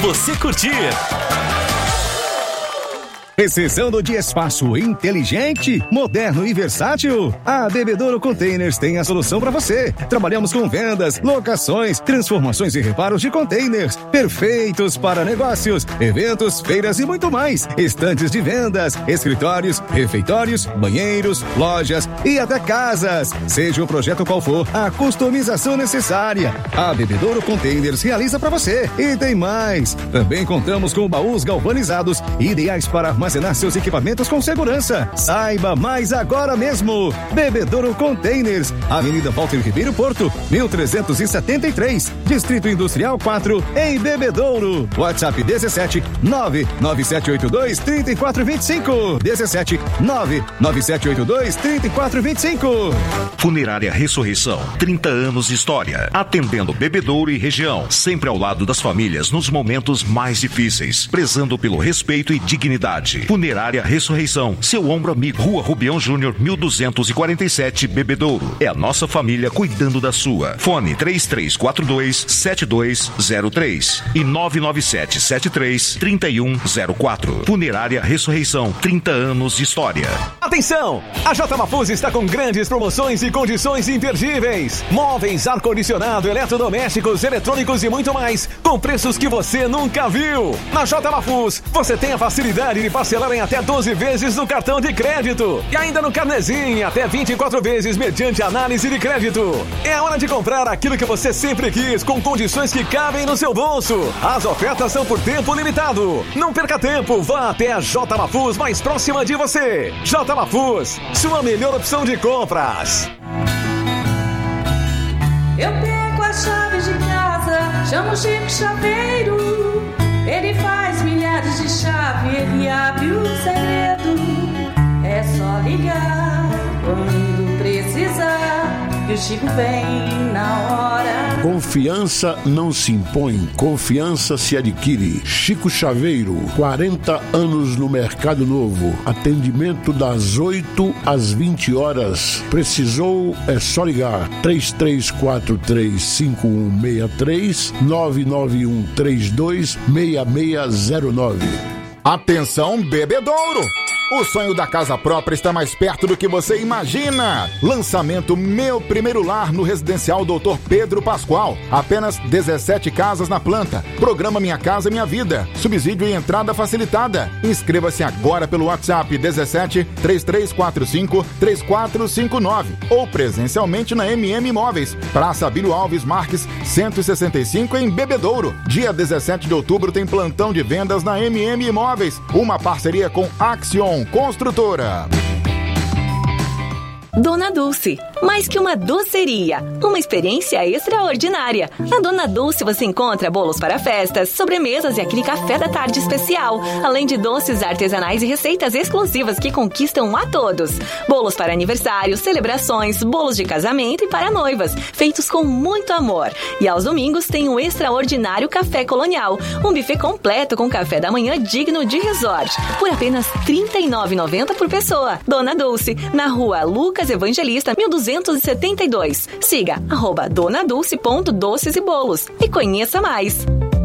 você curtir. Precisando de espaço inteligente, moderno e versátil? A Bebedouro Containers tem a solução para você. Trabalhamos com vendas, locações, transformações e reparos de containers, perfeitos para negócios, eventos, feiras e muito mais. Estantes de vendas, escritórios, refeitórios, banheiros, lojas e até casas. Seja o projeto qual for, a customização necessária, a Bebedouro Containers realiza para você. E tem mais. Também contamos com baús galvanizados, ideais para armazenar seus equipamentos com segurança. Saiba mais agora mesmo. Bebedouro Containers, Avenida Walter Ribeiro Porto, 1373, Distrito Industrial 4, em Bebedouro. WhatsApp 17 99782 3425. 17 99782 3425. Funerária Ressurreição, 30 anos de história, atendendo Bebedouro e região, sempre ao lado das famílias nos momentos mais difíceis, prezando pelo respeito e dignidade. Funerária Ressurreição, seu ombro amigo, Rua Rubião Júnior, 1247, Bebedouro. É a nossa família cuidando da sua. Fone 3342-7203 e 99773-3104. Funerária Ressurreição, 30 anos de história. Atenção! A J Mafuz está com grandes promoções e condições imperdíveis. Móveis, ar-condicionado, eletrodomésticos, eletrônicos e muito mais, com preços que você nunca viu. Na J Mafuz, você tem a facilidade de parcelar em até 12 vezes no cartão de crédito. E ainda no carnezinho, até 24 vezes mediante análise de crédito. É a hora de comprar aquilo que você sempre quis, com condições que cabem no seu bolso. As ofertas são por tempo limitado. Não perca tempo, vá até a J Mafuz mais próxima de você. J Mafuz, sua melhor opção de compras. Eu pego as chaves de casa, chamo o Chico Chaveiro. Ele faz milhares de chaves, ele abre o segredo. É só ligar quando precisar, que o Chico vem na hora. Confiança não se impõe, confiança se adquire. Chico Chaveiro, 40 anos no Mercado Novo. Atendimento das 8 às 20 horas. Precisou, é só ligar. 3343-5163, 99132-6609. Atenção, Bebedouro! O sonho da casa própria está mais perto do que você imagina. Lançamento Meu Primeiro Lar no Residencial Dr. Pedro Pascoal. Apenas 17 casas na planta. Programa Minha Casa Minha Vida. Subsídio e entrada facilitada. Inscreva-se agora pelo WhatsApp 17 3345 3459 ou presencialmente na MM Imóveis, Praça Abílio Alves Marques, 165 em Bebedouro. Dia 17 de outubro tem plantão de vendas na MM Imóveis. Uma parceria com Axion Construtora. Dona Dulce, mais que uma doceria, uma experiência extraordinária. Na Dona Dulce você encontra bolos para festas, sobremesas e aquele café da tarde especial, além de doces artesanais e receitas exclusivas que conquistam a todos. Bolos para aniversários, celebrações, bolos de casamento e para noivas, feitos com muito amor. E aos domingos tem o extraordinário Café Colonial, um buffet completo com café da manhã digno de resort, por apenas R$ 39,90 por pessoa. Dona Dulce, na rua Lucas Evangelista, 1272. Siga @donadulce.doces e bolos e conheça mais.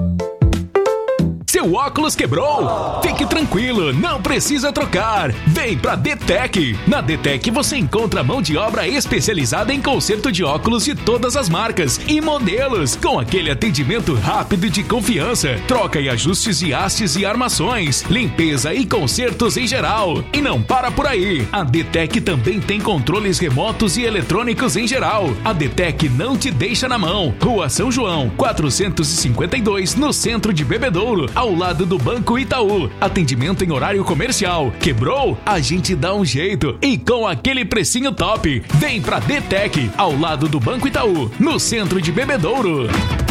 Seu óculos quebrou? Fique tranquilo, não precisa trocar. Vem pra DTEC. Na DTEC você encontra mão de obra especializada em conserto de óculos de todas as marcas e modelos, com aquele atendimento rápido e de confiança. Troca e ajustes de hastes e armações, limpeza e consertos em geral. E não para por aí. A DTEC também tem controles remotos e eletrônicos em geral. A DTEC não te deixa na mão. Rua São João, 452, no centro de Bebedouro, ao lado do Banco Itaú. Atendimento em horário comercial. Quebrou? A gente dá um jeito. E com aquele precinho top. Vem pra DTEC, ao lado do Banco Itaú, no centro de Bebedouro.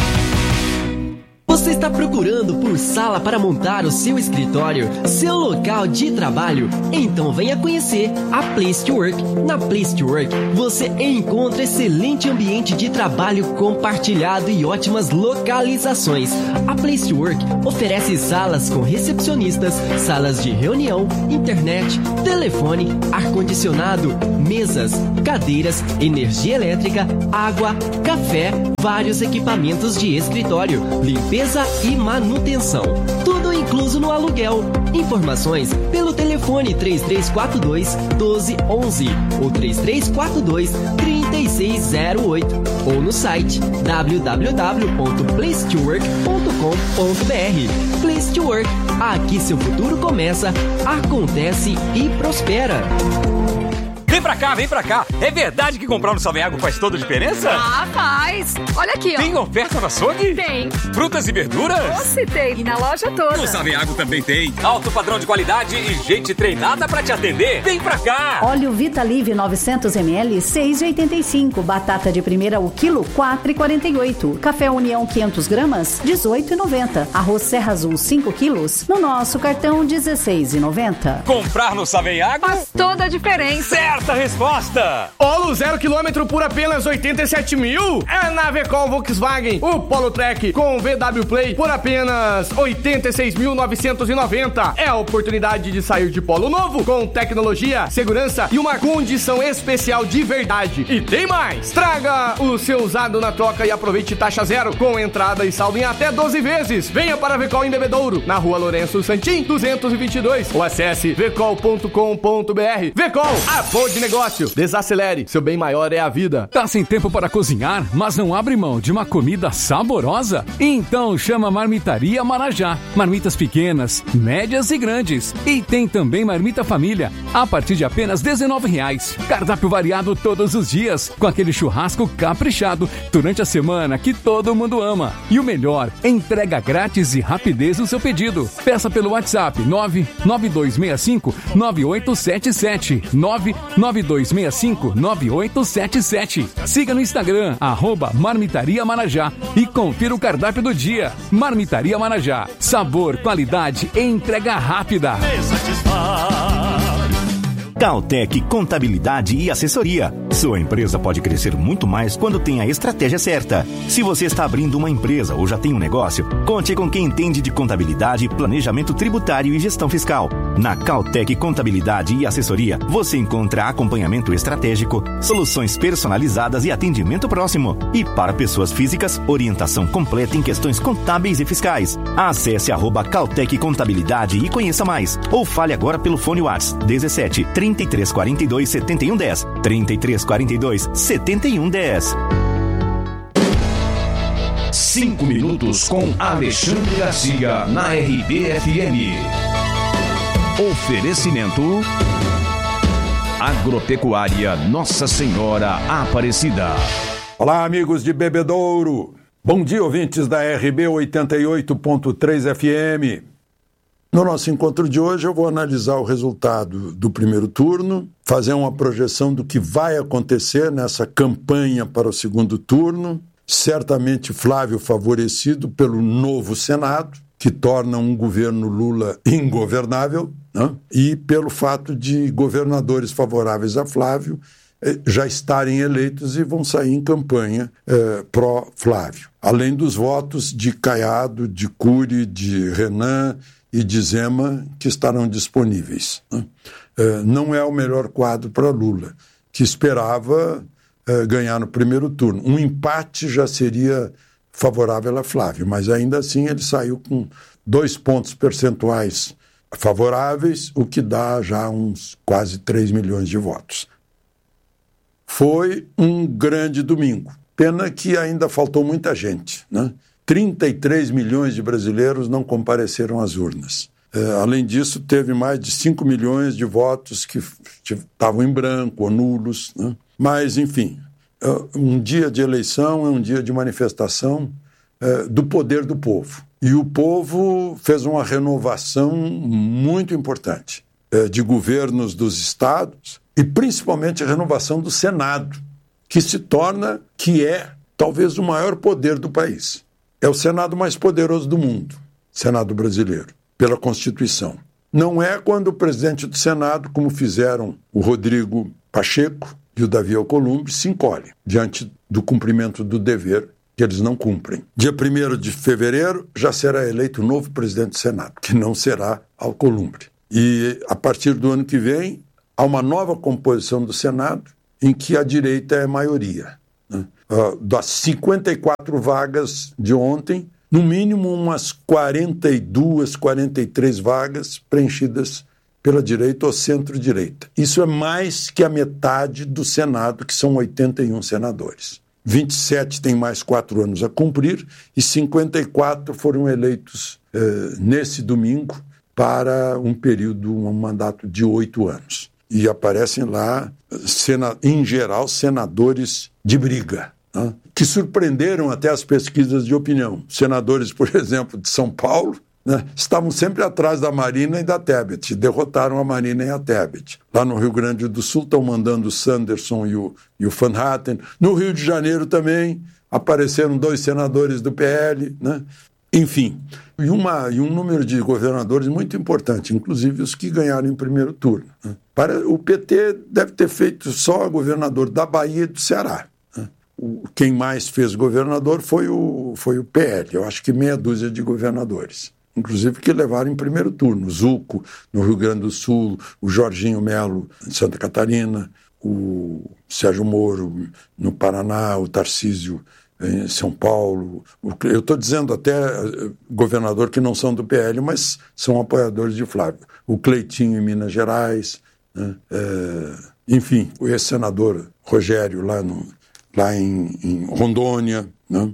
Você está procurando por sala para montar o seu escritório, seu local de trabalho? Então venha conhecer a Place to Work. Na Place to Work, você encontra excelente ambiente de trabalho compartilhado e ótimas localizações. A Place to Work oferece salas com recepcionistas, salas de reunião, internet, telefone, ar-condicionado, mesas, cadeiras, energia elétrica, água, café, vários equipamentos de escritório, limpeza limpeza e manutenção. Tudo incluso no aluguel. Informações pelo telefone 3342-1211 ou 3342-3608 ou no site www.placetowork.com.br. Place to Work. Aqui seu futuro começa, acontece e prospera. Vem pra cá. É verdade que comprar no Saveago faz toda a diferença? Ah, faz. Olha aqui, ó. Tem oferta no açougue? Tem. Frutas e verduras? Se tem. E na loja toda. No Saveago também tem. Alto padrão de qualidade e gente treinada pra te atender. Vem pra cá. Óleo Vitalive 900ml, 6,85. Batata de primeira o quilo, 4,48. Café União 500 gramas, 18,90. Arroz Serra Azul 5 quilos, no nosso cartão, 16,90. Comprar no Saveago faz toda a diferença. Certa resposta! Polo 0 km por apenas 87 mil? É na Vecol Volkswagen. O Polo Track com VW Play por apenas 86.990. É a oportunidade de sair de Polo novo com tecnologia, segurança e uma condição especial de verdade. E tem mais! Traga o seu usado na troca e aproveite taxa zero com entrada e saldo em até 12 vezes. Venha para a Vecol em Bebedouro, na Rua Lourenço Santim, 222. Ou acesse vecol.com.br. Vecol, a de negócio. Desacelere. Seu bem maior é a vida. Tá sem tempo para cozinhar, mas não abre mão de uma comida saborosa? Então chama Marmitaria Marajá. Marmitas pequenas, médias e grandes. E tem também Marmita Família, a partir de apenas R$19. Cardápio variado todos os dias, com aquele churrasco caprichado durante a semana que todo mundo ama. E o melhor, entrega grátis e rapidez no seu pedido. Peça pelo WhatsApp 99265-9877 99265-9877. Siga no Instagram, @Marmitaria Marajá e confira o cardápio do dia. Marmitaria Marajá. Sabor, qualidade e entrega rápida. Caltech Contabilidade e Assessoria. Sua empresa pode crescer muito mais quando tem a estratégia certa. Se você está abrindo uma empresa ou já tem um negócio, conte com quem entende de contabilidade, planejamento tributário e gestão fiscal. Na Caltech Contabilidade e Assessoria, você encontra acompanhamento estratégico, soluções personalizadas e atendimento próximo. E para pessoas físicas, orientação completa em questões contábeis e fiscais. Acesse @Caltech Contabilidade e conheça mais. Ou fale agora pelo fone WhatsApp 17 3342 7110. 3342 7110. 5 minutos com Alexandre Garcia na RBFM. Oferecimento Agropecuária Nossa Senhora Aparecida. Olá, amigos de Bebedouro. Bom dia, ouvintes da RB 88.3 FM. No nosso encontro de hoje eu vou analisar o resultado do primeiro turno, fazer uma projeção do que vai acontecer nessa campanha para o segundo turno. Certamente Flávio favorecido pelo novo Senado, que torna um governo Lula ingovernável, né? E pelo fato de governadores favoráveis a Flávio já estarem eleitos e vão sair em campanha pró-Flávio. Além dos votos de Caiado, de Cury, de Renan e de Zema, que estarão disponíveis, né? Não é o melhor quadro para Lula, que esperava ganhar no primeiro turno. Um empate já seria favorável a Flávio, mas ainda assim ele saiu com 2 pontos percentuais favoráveis, o que dá já uns quase 3 milhões de votos. Foi um grande domingo. Pena que ainda faltou muita gente, né? 33 milhões de brasileiros não compareceram às urnas. Além disso, teve mais de 5 milhões de votos que estavam em branco ou nulos, né? Mas, enfim, um dia de eleição é um dia de manifestação do poder do povo. E o povo fez uma renovação muito importante de governos dos estados e principalmente a renovação do Senado, que é talvez o maior poder do país. É o Senado mais poderoso do mundo, Senado brasileiro, pela Constituição. Não é quando o presidente do Senado, como fizeram o Rodrigo Pacheco e o Davi Alcolumbre, se encolhe diante do cumprimento do dever que eles não cumprem. Dia 1º de fevereiro já será eleito o novo presidente do Senado, que não será Alcolumbre. E a partir do ano que vem, há uma nova composição do Senado em que a direita é maioria, né? Das 54 vagas de ontem, no mínimo umas 42, 43 vagas preenchidas pela direita ou centro-direita. Isso é mais que a metade do Senado, que são 81 senadores. 27 têm mais 4 anos a cumprir e 54 foram eleitos nesse domingo para um mandato de 8 anos. E aparecem lá, em geral, senadores de briga, né? Que surpreenderam até as pesquisas de opinião. Senadores, por exemplo, de São Paulo, né, estavam sempre atrás da Marina e da Tebet, derrotaram a Marina e a Tebet. Lá no Rio Grande do Sul estão mandando o Sanderson e o Van Hatten. No Rio de Janeiro também apareceram 2 senadores do PL, né? Enfim, e um número de governadores muito importante, inclusive os que ganharam em primeiro turno, né? O PT deve ter feito só governador da Bahia e do Ceará. Quem mais fez governador foi o PL, eu acho que meia dúzia de governadores, inclusive que levaram em primeiro turno, o Zucco no Rio Grande do Sul, o Jorginho Melo em Santa Catarina, o Sérgio Moro no Paraná, o Tarcísio em São Paulo. Eu estou dizendo até governador que não são do PL, mas são apoiadores de Flávio. O Cleitinho em Minas Gerais, né? Enfim, o ex-senador Rogério lá em Rondônia, né?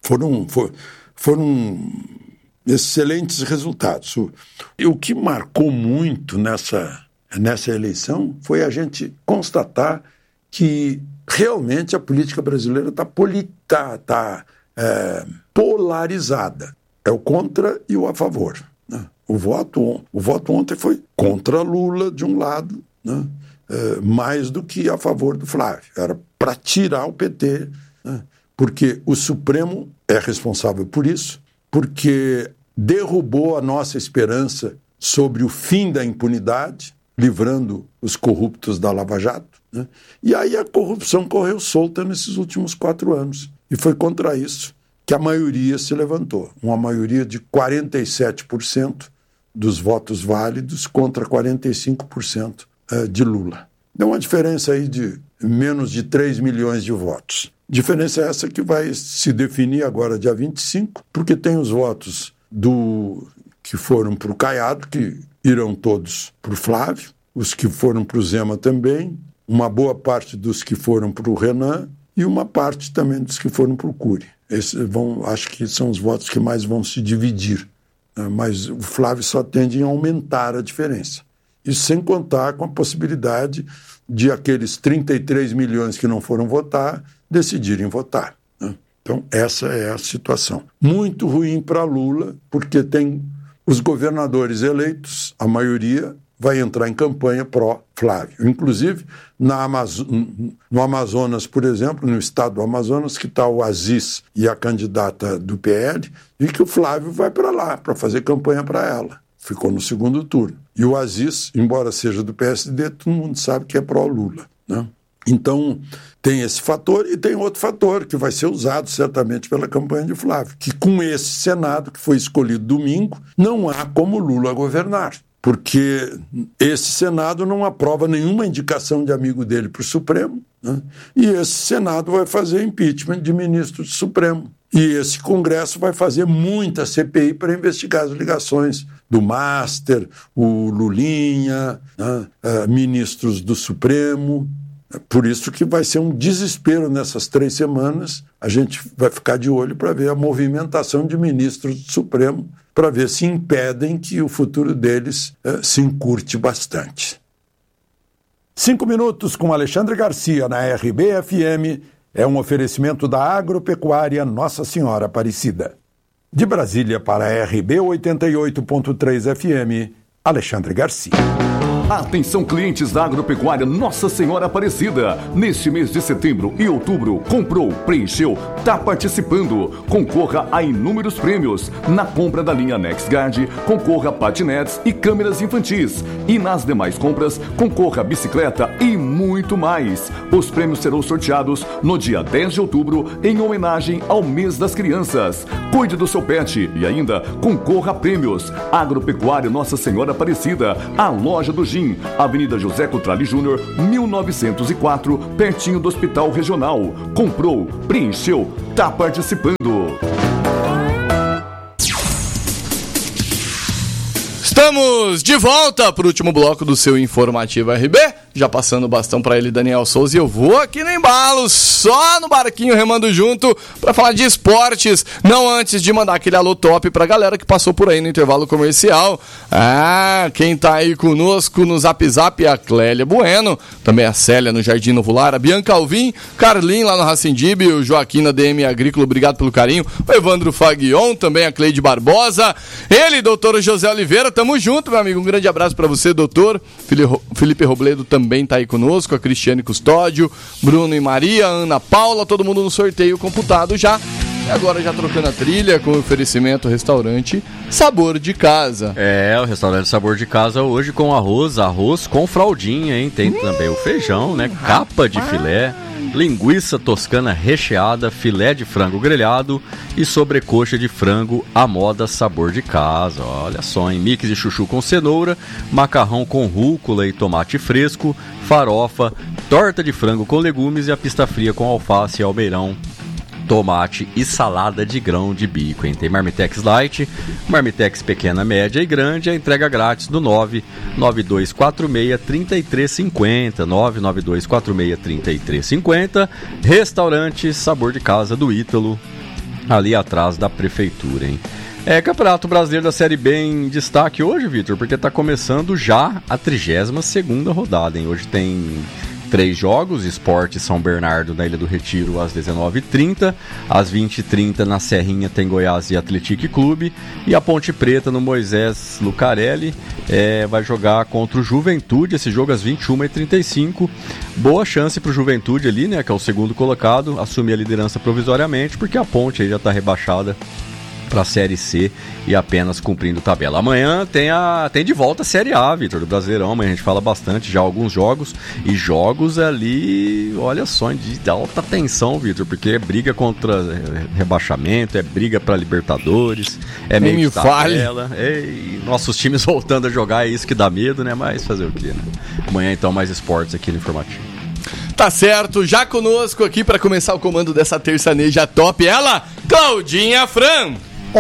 Foram excelentes resultados. O que marcou muito nessa eleição foi a gente constatar que realmente a política brasileira está polarizada. É o contra e o a favor, né? O voto ontem foi contra Lula de um lado, né? Mais do que a favor do Flávio. Era para tirar o PT, né? Porque o Supremo é responsável por isso, porque derrubou a nossa esperança sobre o fim da impunidade, livrando os corruptos da Lava Jato, né? E aí a corrupção correu solta nesses últimos 4 anos. E foi contra isso que a maioria se levantou. Uma maioria de 47% dos votos válidos contra 45% de Lula. Deu uma diferença aí de menos de 3 milhões de votos. Diferença essa que vai se definir agora dia 25, porque tem os votos que foram para o Caiado, que irão todos para o Flávio, os que foram para o Zema também, uma boa parte dos que foram para o Renan e uma parte também dos que foram para o Cury. Acho que são os votos que mais vão se dividir, né? Mas o Flávio só tende a aumentar a diferença. Isso sem contar com a possibilidade de aqueles 33 milhões que não foram votar decidirem votar, né? Então essa é a situação. Muito ruim para Lula, porque tem os governadores eleitos, a maioria vai entrar em campanha pró-Flávio. Inclusive, no Amazonas, por exemplo, no estado do Amazonas, que está o Aziz e a candidata do PL, e que o Flávio vai para lá para fazer campanha para ela. Ficou no segundo turno. E o Aziz, embora seja do PSD, todo mundo sabe que é pró-Lula, né? Então, tem esse fator e tem outro fator que vai ser usado certamente pela campanha de Flávio, que com esse Senado que foi escolhido domingo, não há como Lula governar, porque esse Senado não aprova nenhuma indicação de amigo dele para o Supremo, né? E esse Senado vai fazer impeachment de ministro do Supremo. E esse Congresso vai fazer muita CPI para investigar as ligações do Master, o Lulinha, né? Ministros do Supremo. Por isso que vai ser um desespero nessas 3 semanas. A gente vai ficar de olho para ver a movimentação de ministros do Supremo, para ver se impedem que o futuro deles se encurte bastante. 5 minutos com Alexandre Garcia na RBFM é um oferecimento da Agropecuária Nossa Senhora Aparecida. De Brasília para a RB 88.3 FM, Alexandre Garcia. Atenção, clientes da Agropecuária Nossa Senhora Aparecida. Neste mês de setembro e outubro, comprou, preencheu, está participando. Concorra a inúmeros prêmios. Na compra da linha NexGuard, concorra a patinetes e câmeras infantis. E nas demais compras, concorra a bicicleta e muito mais. Os prêmios serão sorteados no dia 10 de outubro, em homenagem ao mês das crianças. Cuide do seu pet e ainda concorra a prêmios. Agropecuária Nossa Senhora Aparecida, a loja do Gin, Avenida José Cotrali Júnior, 1904, pertinho do Hospital Regional. Comprou, preencheu, tá participando. Estamos de volta para o último bloco do seu Informativo RB. Já passando o bastão para ele, Daniel Souza. E eu vou aqui no embalo, só no barquinho remando junto para falar de esportes. Não antes de mandar aquele alô top para a galera que passou por aí no intervalo comercial. Quem tá aí conosco no Zap Zap é a Clélia Bueno. Também a Célia no Jardim Novo Lar. A Bianca Alvim, Carlin lá no Racindib, o Joaquim na DM Agrícola, obrigado pelo carinho. O Evandro Faguion, também a Cleide Barbosa. Ele, doutor José Oliveira, tamo junto, meu amigo. Um grande abraço para você, doutor. Felipe Robledo também tá aí conosco, a Cristiane Custódio, Bruno e Maria, Ana Paula, todo mundo no sorteio computado já. E agora já trocando a trilha com o oferecimento restaurante Sabor de Casa. O restaurante Sabor de Casa hoje com arroz com fraldinha, hein? Tem também o feijão, né? Capa de filé, linguiça toscana recheada, filé de frango grelhado e sobrecoxa de frango à moda Sabor de Casa. Olha só, hein? Mix de chuchu com cenoura, macarrão com rúcula e tomate fresco, farofa, torta de frango com legumes e a pista fria com alface e almeirão, tomate e salada de grão de bico, hein? Tem Marmitex Light, Marmitex pequena, média e grande, a entrega grátis do 99246-3350, 99246-3350, restaurante Sabor de Casa do Ítalo, ali atrás da prefeitura, hein? Campeonato Brasileiro da Série B em destaque hoje, Vitor, porque tá começando já a 32ª rodada, hein? Hoje tem 3 jogos, Sport São Bernardo na Ilha do Retiro às 19h30, às 20h30 na Serrinha tem Goiás e Atlético Clube, e a Ponte Preta no Moisés Lucarelli vai jogar contra o Juventude, esse jogo às 21h35, boa chance pro Juventude ali, né, que é o segundo colocado, assumir a liderança provisoriamente, porque a Ponte aí já tá rebaixada para a Série C e apenas cumprindo tabela. Amanhã tem de volta a Série A, Vitor, do Brasileirão. Amanhã a gente fala bastante já alguns jogos, e jogos ali, olha só, de alta tensão, Vitor, porque é briga contra rebaixamento, é briga para Libertadores, é meio de tabela, e nossos times voltando a jogar, é isso que dá medo, né? Mas fazer o quê, né? Amanhã então mais esportes aqui no Informativo. Tá certo, já conosco aqui para começar o comando dessa terçaneja top, ela, Claudinha Fran.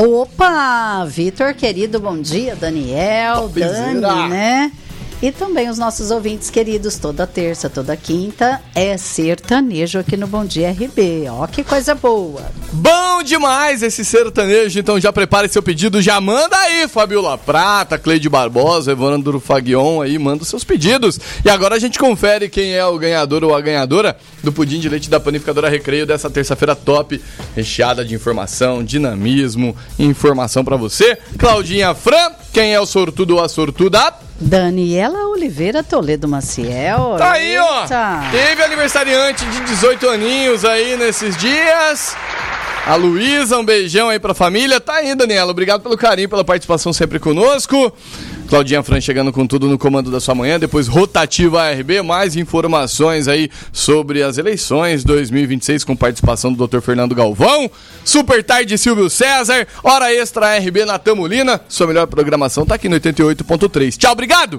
Opa, Vitor, querido, bom dia, Daniel, Dani, né? E também os nossos ouvintes queridos, toda terça, toda quinta, é sertanejo aqui no Bom Dia RB. Ó, que coisa boa. Bom demais esse sertanejo, então já prepare seu pedido, já manda aí, Fabiola Prata, Cleide Barbosa, Evandro Faguion aí, manda os seus pedidos. E agora a gente confere quem é o ganhador ou a ganhadora do pudim de leite da Panificadora Recreio dessa terça-feira top, recheada de informação, dinamismo, informação pra você. Claudinha Fran, quem é o sortudo ou a sortuda? Daniela Oliveira Toledo Maciel. Tá aí, ó. Teve aniversariante de 18 aninhos aí nesses dias. A Luísa, um beijão aí pra família. Tá aí, Daniela. Obrigado pelo carinho, pela participação sempre conosco. Claudinha Fran chegando com tudo no comando da sua manhã. Depois Rotativa RB, mais informações aí sobre as eleições 2026 com participação do Dr. Fernando Galvão. Super Tarde Silvio César. Hora Extra RB na Tamulina. Sua melhor programação tá aqui no 88.3. Tchau, obrigado!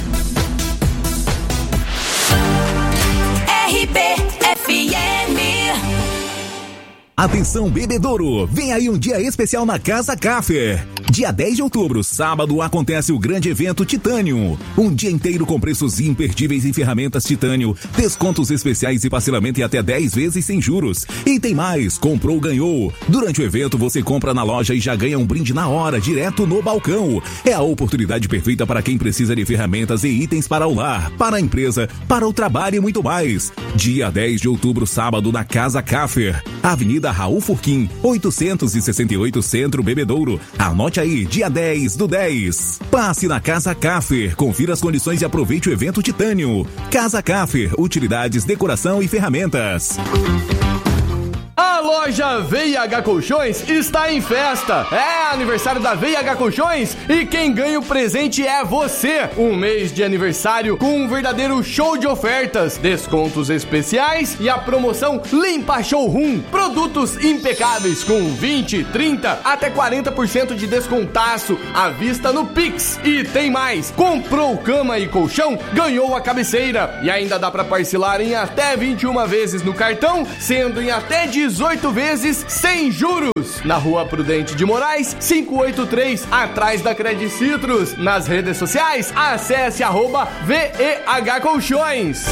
RBFM. Atenção, bebedouro! Vem aí um dia especial na Casa Café. Dia 10 de outubro, sábado, acontece o grande evento Titânio. Um dia inteiro com preços imperdíveis em ferramentas Titânio, descontos especiais e parcelamento em até 10 vezes sem juros. E tem mais, comprou, ganhou. Durante o evento, você compra na loja e já ganha um brinde na hora, direto no balcão. É a oportunidade perfeita para quem precisa de ferramentas e itens para o lar, para a empresa, para o trabalho e muito mais. Dia 10 de outubro, sábado, na Casa Café. Avenida Raul Furquim, 868 Centro Bebedouro. Anote aí, dia 10/10. Passe na Casa Café, confira as condições e aproveite o evento Titânio. Casa Café, utilidades, decoração e ferramentas. A loja VH Colchões está em festa. É aniversário da VH Colchões e quem ganha o presente é você. Um mês de aniversário com um verdadeiro show de ofertas, descontos especiais e a promoção Limpa Showroom. Produtos impecáveis com 20, 30 até 40% de descontaço à vista no Pix. E tem mais, comprou cama e colchão, ganhou a cabeceira. E ainda dá para parcelar em até 21 vezes no cartão, sendo em até 18 18 vezes sem juros. Na Rua Prudente de Moraes, 583, atrás da Credit Citrus. Nas redes sociais, acesse @VEH Colchões.